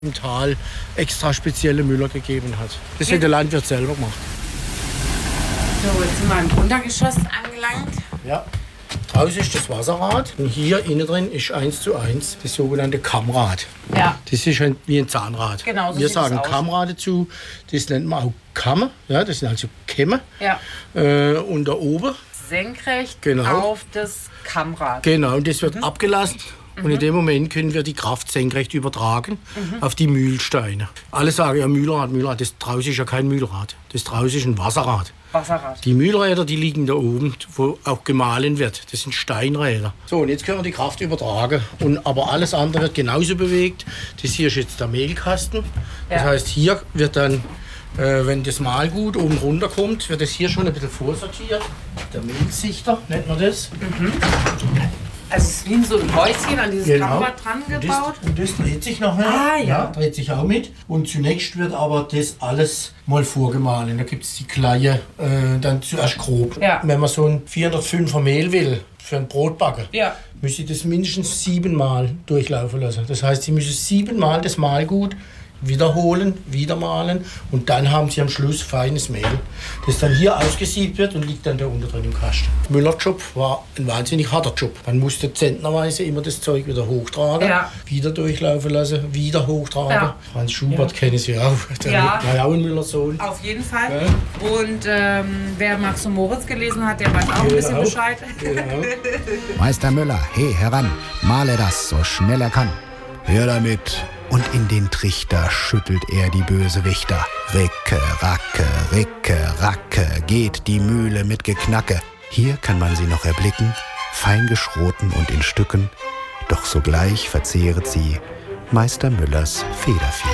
im Tal extra spezielle Müller gegeben hat. Das hat der Landwirt selber gemacht. So, jetzt sind wir im Untergeschoss angelangt. Ja. Draußen ist das Wasserrad und hier innen drin ist 1:1 das sogenannte Kammrad. Ja. Das ist wie ein Zahnrad. Genau, so wir sieht sagen das aus. Kammrad dazu, das nennt man auch Kamme. Ja, das sind also Kämme. Ja. Und da oben. Senkrecht Genau. auf das Kammrad. Genau, und das wird abgelassen. Und in dem Moment können wir die Kraft senkrecht übertragen auf die Mühlsteine. Alle sagen ja Mühlrad, Mühlrad. Das draußen ist ja kein Mühlrad. Das draußen ist ein Wasserrad. Wasserrad. Die Mühlräder, die liegen da oben, wo auch gemahlen wird. Das sind Steinräder. So, und jetzt können wir die Kraft übertragen. Aber alles andere wird genauso bewegt. Das hier ist jetzt der Mehlkasten. Das heißt, hier wird dann, wenn das Mahlgut oben runterkommt, wird das hier schon ein bisschen vorsortiert. Der Mehlsichter nennt man das. Also es ist wie in so ein Häuschen an dieses Kammrad dran gebaut. Und das dreht sich nachher. Ah, ja. Dreht sich auch mit. Und zunächst wird aber das alles mal vorgemahlen. Da gibt es die Kleie dann zuerst grob. Ja. Wenn man so ein 405er Mehl will, für ein Brotbacken, müsste ich das mindestens 7 Mal durchlaufen lassen. Das heißt, Sie müssen 7 Mal das Mahlgut wiederholen, wieder mahlen und dann haben Sie am Schluss feines Mehl, das dann hier ausgesiebt wird und liegt dann da unten drin im Kasten. Müllerjob war ein wahnsinnig harter Job. Man musste zentnerweise immer das Zeug wieder hochtragen, wieder durchlaufen lassen, wieder hochtragen. Ja. Franz Schubert kennen Sie auch, der war ja auch ein Müllersohn. Auf jeden Fall. Ja. Und wer Max und Moritz gelesen hat, der weiß auch ein bisschen Bescheid. Genau. Meister Müller, he, heran, male das, so schnell er kann. Hör damit. Und in den Trichter schüttelt er die Bösewichter. Ricke, racke, ricke, racke, geht die Mühle mit Geknacke. Hier kann man sie noch erblicken, fein geschroten und in Stücken. Doch sogleich verzehret sie Meister Müllers Federvieh.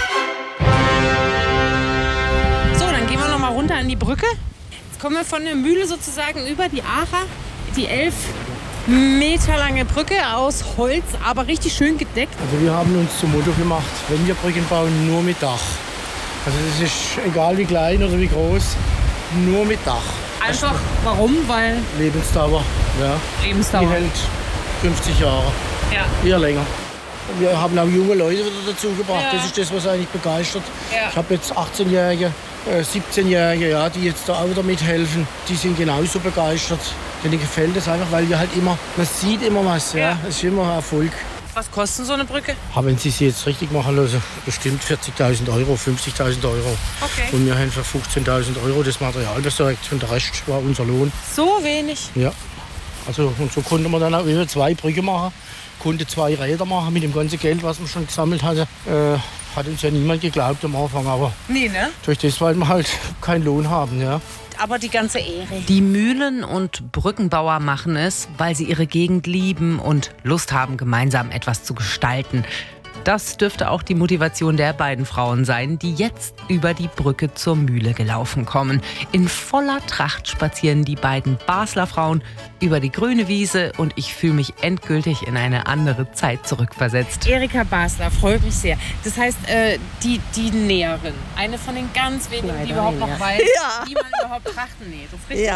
So, dann gehen wir noch mal runter an die Brücke. Jetzt kommen wir von der Mühle sozusagen über die Acher, die 11 Meter lange Brücke aus Holz, aber richtig schön gedeckt. Also wir haben uns zum Motto gemacht, wenn wir Brücken bauen, nur mit Dach. Also das ist egal wie klein oder wie groß, nur mit Dach. Einfach, warum? Weil Lebensdauer, ja. Lebensdauer. Die hält 50 Jahre, eher länger. Wir haben auch junge Leute wieder dazu gebracht, das ist das, was eigentlich begeistert. Ja. Ich habe jetzt 18-Jährige, 17-Jährige, die jetzt da auch wieder mithelfen. Die sind genauso begeistert. Denen gefällt es einfach, weil wir halt immer, man sieht immer was, es ist immer ein Erfolg. Was kostet so eine Brücke? Aber wenn Sie sie jetzt richtig machen lassen, bestimmt 40.000 Euro, 50.000 Euro. Okay. Und wir haben für 15.000 Euro das Material besorgt und der Rest war unser Lohn. So wenig? Ja. Also, und so konnte man dann auch über 2 Brücken machen, konnte 2 Räder machen mit dem ganzen Geld, was man schon gesammelt hatte. Hat uns ja niemand geglaubt am Anfang, aber nee, ne? durch das, weil wir halt keinen Lohn haben. Ja. Aber die ganze Ehre. Die Mühlen- und Brückenbauer machen es, weil sie ihre Gegend lieben und Lust haben, gemeinsam etwas zu gestalten. Das dürfte auch die Motivation der beiden Frauen sein, die jetzt über die Brücke zur Mühle gelaufen kommen. In voller Tracht spazieren die beiden Basler Frauen über die grüne Wiese und ich fühle mich endgültig in eine andere Zeit zurückversetzt. Erika Basler, freut mich sehr. Das heißt, die Näherin, eine von den ganz wenigen, die überhaupt noch weiß, wie man überhaupt Trachten näht. Das ist richtig?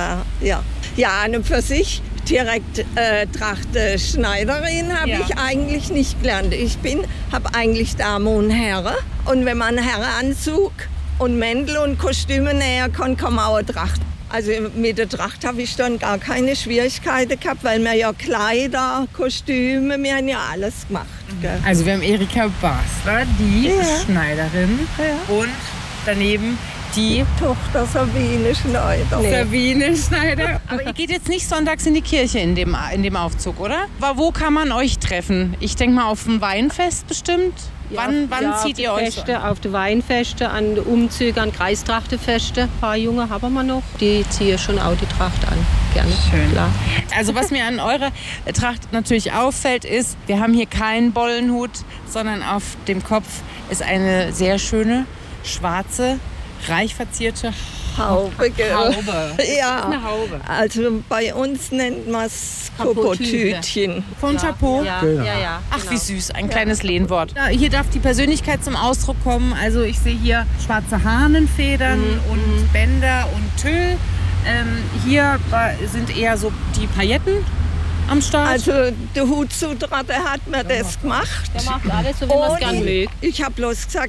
Ja, an und für sich direkt Trachtenschneiderin habe ich eigentlich nicht gelernt. Ich habe eigentlich Dame und Herren. Und wenn man einen Herrenanzug und Mäntel und Kostüme nähen kann, kann man auch eine Tracht. Also mit der Tracht habe ich dann gar keine Schwierigkeiten gehabt, weil wir ja Kleider, Kostüme, wir haben ja alles gemacht. Gell? Also wir haben Erika Basler, die Schneiderin und daneben die Tochter Sabine Schneider. Sabine Schneider. Aber ihr geht jetzt nicht sonntags in die Kirche in dem Aufzug, oder? Aber wo kann man euch treffen? Ich denke mal auf dem Weinfest bestimmt. Wann zieht ihr euch? Feste, auf die Weinfeste, an Umzüge, an Kreistrachtefeste. Ein paar Junge haben wir noch. Die ziehen schon auch die Tracht an. Gerne. Schön. Klar. Also was mir an eurer Tracht natürlich auffällt, ist, wir haben hier keinen Bollenhut, sondern auf dem Kopf ist eine sehr schöne, schwarze, reich verzierte Haube, gell? Haube. Ja, eine Haube. Also bei uns nennt man es Kopotütchen. Von Chapeau? Ja, Genau. ja. Ach, wie süß, ein kleines Lehnwort. Ja, hier darf die Persönlichkeit zum Ausdruck kommen. Also ich sehe hier schwarze Hahnenfedern und Bänder und Tüll. Hier sind eher so die Pailletten am Start? Also der Hutsutter, der hat mir das gemacht. Der macht alles so, wie man es gerne mögt. Ich habe bloß gesagt,